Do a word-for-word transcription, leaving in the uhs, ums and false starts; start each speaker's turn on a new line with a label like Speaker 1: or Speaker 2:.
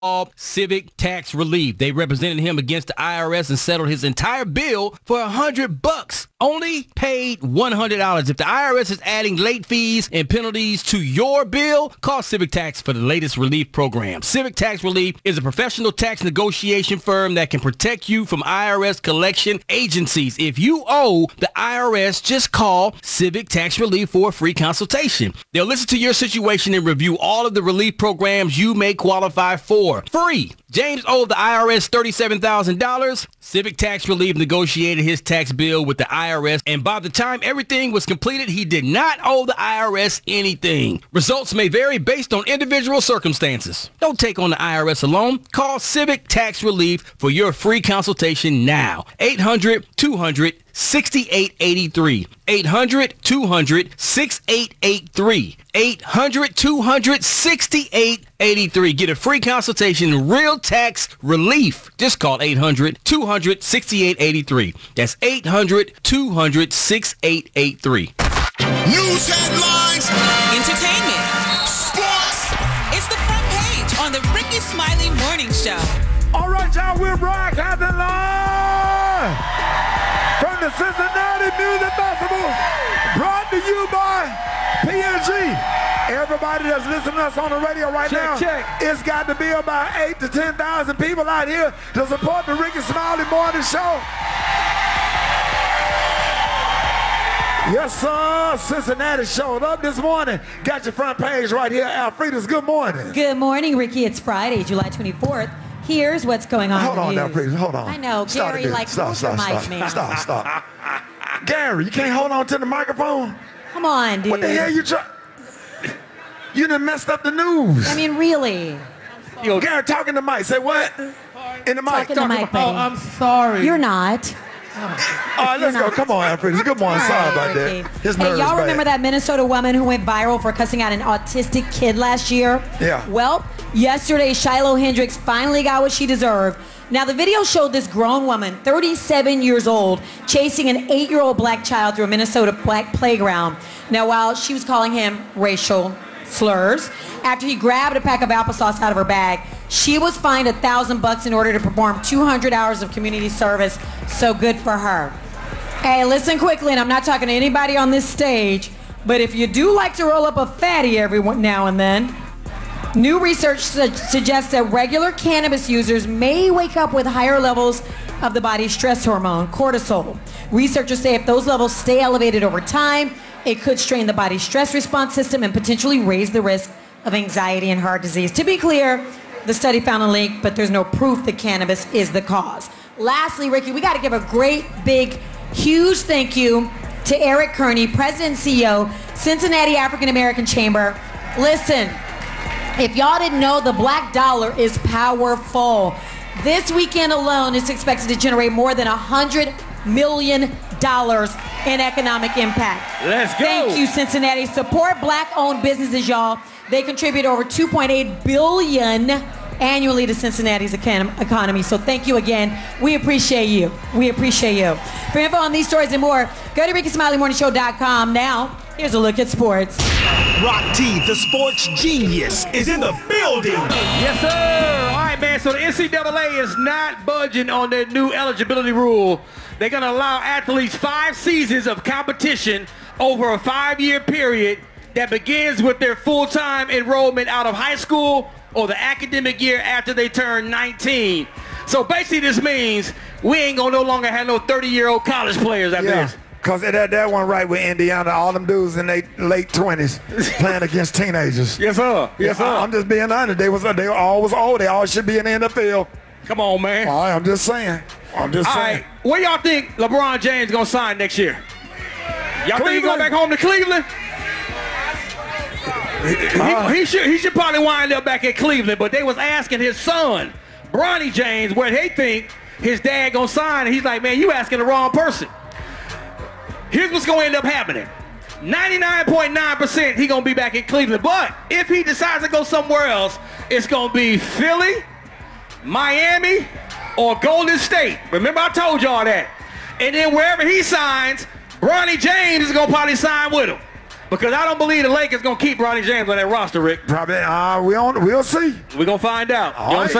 Speaker 1: Civic Tax Relief. They represented him against the I R S and settled his entire bill for a hundred bucks. Only paid one hundred dollars. If the I R S is adding late fees and penalties to your bill, call Civic Tax for the latest relief program. Civic Tax Relief is a professional tax negotiation firm that can protect you from I R S collection agencies. If you owe the I R S, just call Civic Tax Relief for a free consultation. They'll listen to your situation and review all of the relief programs you may qualify for. Free. James owed the I R S thirty-seven thousand dollars. Civic Tax Relief negotiated his tax bill with the I R S, and by the time everything was completed, he did not owe the I R S anything. Results may vary based on individual circumstances. Don't take on the I R S alone. Call Civic Tax Relief for your free consultation now. eight hundred two hundred sixty-eight eighty-three. eight hundred two hundred sixty-eight eighty-three. eight hundred two hundred sixty-eight eighty-three. Get a free consultation, real tax relief. Just call eight hundred two hundred sixty-eight eighty-three. That's eight hundred two hundred sixty-eight eighty-three.
Speaker 2: News headlines.
Speaker 3: Entertainment.
Speaker 2: Sports.
Speaker 3: It's the front page on the Ricky Smiley Morning Show.
Speaker 4: All right, y'all, we're broadcasting live from the Cincinnati Music Festival, brought to you by P and G. Everybody that's listening to us on the radio right
Speaker 1: check,
Speaker 4: now,
Speaker 1: check.
Speaker 4: It's got to be about eight to ten thousand people out here to support the Ricky Smiley Morning Show. Yes, sir. Cincinnati showed up this morning. Got your front page right here. Alfreda's, good morning.
Speaker 5: Good morning, Ricky. It's Friday, July twenty-fourth. Here's what's going on.
Speaker 4: Hold
Speaker 5: in
Speaker 4: on
Speaker 5: the
Speaker 4: now,
Speaker 5: news.
Speaker 4: please. Hold on.
Speaker 5: I know.
Speaker 4: Stop
Speaker 5: Gary,
Speaker 4: it,
Speaker 5: like,
Speaker 4: stop,
Speaker 5: hold
Speaker 4: stop,
Speaker 5: your
Speaker 4: stop,
Speaker 5: mic, man.
Speaker 4: Stop, stop. Gary, you can't hold on to the microphone?
Speaker 5: Come on, dude.
Speaker 4: What the hell you try? You done messed up the news.
Speaker 5: I mean, really.
Speaker 4: Yo, Gary, talking to Mike. Say what? In the mic.
Speaker 5: Talking to Mike, buddy.
Speaker 6: Oh, I'm sorry.
Speaker 5: You're not.
Speaker 4: All right, let's go. Come on, Alfred. Good morning.
Speaker 5: All
Speaker 4: Sorry
Speaker 5: right,
Speaker 4: about
Speaker 5: Ricky.
Speaker 4: that. His
Speaker 5: Hey,
Speaker 4: nerves
Speaker 5: y'all
Speaker 4: bad.
Speaker 5: remember that Minnesota woman who went viral for cussing out an autistic kid last year?
Speaker 4: Yeah.
Speaker 5: Well, yesterday, Shiloh Hendricks finally got what she deserved. Now, the video showed this grown woman, thirty-seven years old, chasing an eight-year-old black child through a Minnesota black playground. Now, while she was calling him racial slurs, after he grabbed a pack of applesauce out of her bag, she was fined a thousand bucks in order to perform two hundred hours of community service. So good for her. Hey, listen quickly, and I'm not talking to anybody on this stage, but if you do like to roll up a fatty every now and then, new research su- suggests that regular cannabis users may wake up with higher levels of the body's stress hormone, cortisol. Researchers say if those levels stay elevated over time, it could strain the body's stress response system and potentially raise the risk of anxiety and heart disease. To be clear, the study found a link, but there's no proof that cannabis is the cause. Lastly, Ricky, we got to give a great, big, huge thank you to Eric Kearney, President and C E O, Cincinnati African American Chamber. Listen, if y'all didn't know, the black dollar is powerful. This weekend alone is expected to generate more than one hundred million dollars in economic impact.
Speaker 1: Let's go.
Speaker 5: Thank you, Cincinnati. Support black-owned businesses, y'all. They contribute over two point eight billion dollars annually to Cincinnati's econ- economy. So thank you again. We appreciate you. We appreciate you. For info on these stories and more, go to Ricky Smiley Morning Show dot com. Now, here's a look at sports.
Speaker 2: Rock T, the sports genius, is in the building.
Speaker 1: Yes, sir. All right, man. So the N C double A is not budging on their new eligibility rule. They're going to allow athletes five seasons of competition over a five-year period that begins with their full-time enrollment out of high school or the academic year after they turn nineteen. So basically this means we ain't going to no longer have no thirty-year-old college players after
Speaker 4: Yeah,
Speaker 1: this.
Speaker 4: because that, that one right with Indiana, all them dudes in their late twenties playing against teenagers.
Speaker 1: Yes, sir. Yes, sir.
Speaker 4: I, I'm just being honest. They was they were always old. They all should be in the N F L.
Speaker 1: Come on, man.
Speaker 4: All right, I'm just saying. I'm just
Speaker 1: All
Speaker 4: saying.
Speaker 1: right, where y'all think LeBron James gonna sign next year? Y'all think he going back home to Cleveland? He, he should he should probably wind up back at Cleveland, but they was asking his son, Bronny James, where they think his dad gonna sign, and he's like, man, you asking the wrong person. Here's what's gonna end up happening. ninety-nine point nine percent he gonna be back in Cleveland, but if he decides to go somewhere else, it's gonna be Philly, Miami, or Golden State. Remember I told y'all that. And then wherever he signs, Bronny James is gonna probably sign with him. Because I don't believe the Lakers going to keep Bronny James on that roster, Rick.
Speaker 4: Probably, uh, we on, we'll see.
Speaker 1: We're going to find out.
Speaker 4: All
Speaker 1: You know what I'm
Speaker 4: right.
Speaker 1: saying?